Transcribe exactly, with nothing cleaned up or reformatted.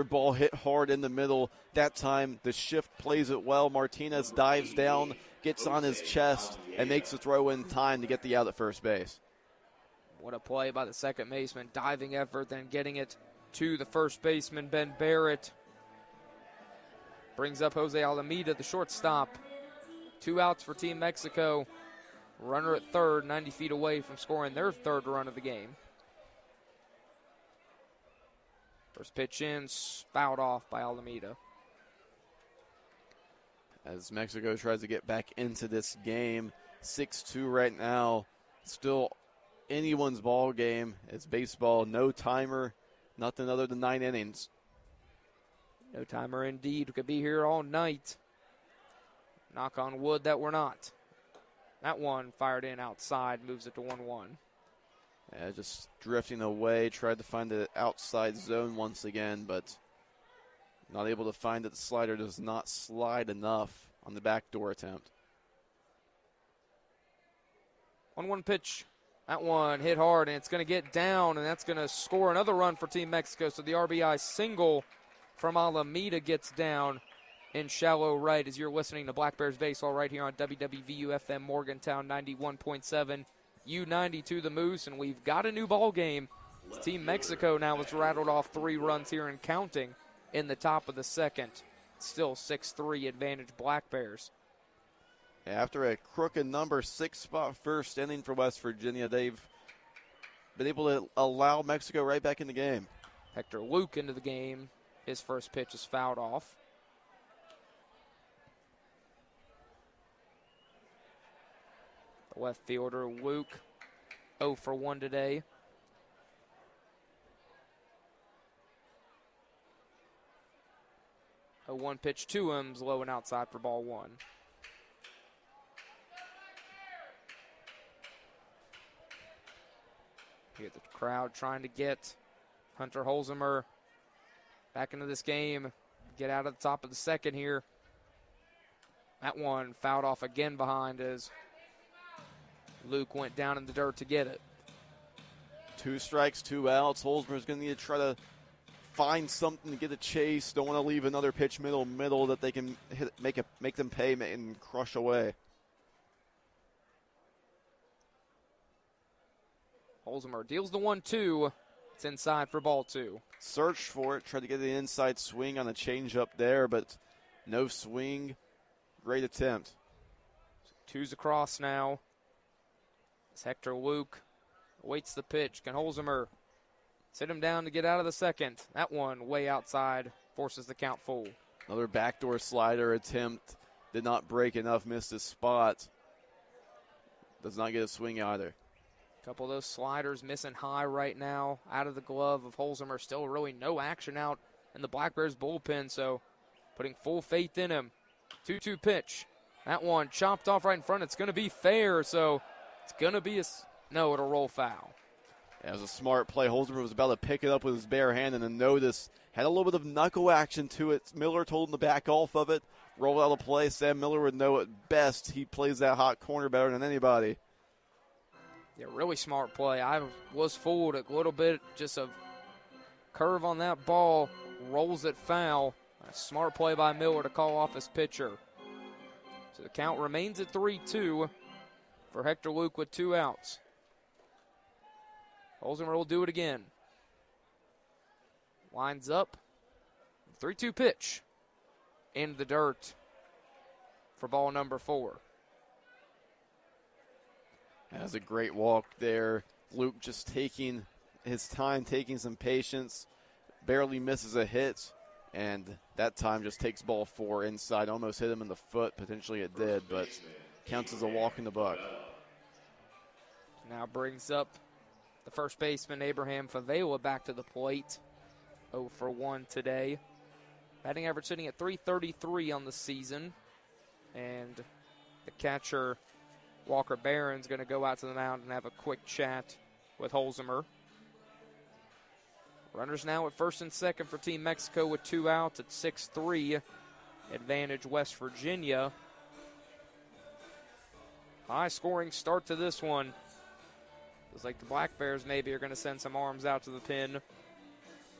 ball hit hard in the middle. That time, the shift plays it well. Martinez dives down, gets on his chest, and makes the throw in time to get the out at first base. What a play by the second baseman. Diving effort, then getting it to the first baseman, Ben Barrett. Brings up Jose Alameda, the shortstop. Two outs for Team Mexico. Runner at third, ninety feet away from scoring their third run of the game. First pitch in, fouled off by Alameda. As Mexico tries to get back into this game, six two right now. Still anyone's ball game. It's baseball, no timer, nothing other than nine innings. No timer indeed. We could be here all night. Knock on wood that we're not. That one fired in outside, moves it to one one. Yeah, just drifting away, tried to find the outside zone once again, but not able to find it. The slider does not slide enough on the backdoor attempt. one one pitch. That one hit hard, and it's going to get down, and that's going to score another run for Team Mexico. So the R B I single from Alameda gets down in shallow right as you're listening to Black Bears Baseball right here on W W V U F M Morgantown ninety-one point seven, U ninety-two the Moose, and we've got a new ball game. Team Mexico now has rattled off three runs here and counting in the top of the second. Still six three advantage Black Bears. After a crooked number six spot first inning for West Virginia, they've been able to allow Mexico right back in the game. Hector Luke into the game. His first pitch is fouled off. The left fielder, Luke, oh for one today. A one pitch to him is low and outside for ball one. Here the crowd trying to get Hunter Holzheimer back into this game. Get out of the top of the second here. That one fouled off again behind as Luke went down in the dirt to get it. Two strikes, two outs. Holzheimer's going to need to try to find something to get a chase. Don't want to leave another pitch middle middle that they can hit, make a make them pay and crush away. Holzheimer deals the one two. It's inside for ball two. Search for it. Tried to get the inside swing on a changeup there, but no swing. Great attempt. Two's across now. As Hector Luke awaits the pitch. Can Holzheimer sit him down to get out of the second? That one way outside forces the count full. Another backdoor slider attempt. Did not break enough. Missed his spot. Does not get a swing either. Couple of those sliders missing high right now out of the glove of Holzheimer. Still really no action out in the Black Bears bullpen, so putting full faith in him. two two pitch. That one chopped off right in front. It's going to be fair, so it's going to be a – no, it'll roll foul. That was a smart play. Holzheimer was about to pick it up with his bare hand and then notice. Had a little bit of knuckle action to it. Miller told him to back off of it. Roll out of play. Sam Miller would know it best. He plays that hot corner better than anybody. Yeah, really smart play. I was fooled a little bit, just a curve on that ball, rolls it foul. A smart play by Miller to call off his pitcher. So the count remains at three two for Hector Luke with two outs. Holzheimer will do it again. Lines up. three two pitch. In the dirt for ball number four. That's a great walk there. Luke just taking his time, taking some patience. Barely misses a hit. And that time just takes ball four inside. Almost hit him in the foot. Potentially it did, but counts as a walk in the buck. Now brings up the first baseman, Abraham Favela, back to the plate. oh for one today. Batting average sitting at three thirty-three on the season. And the catcher, Walker Barron's, going to go out to the mound and have a quick chat with Holzheimer. Runners now at first and second for Team Mexico with two outs at six three. Advantage West Virginia. High scoring start to this one. Feels like the Black Bears maybe are going to send some arms out to the pin.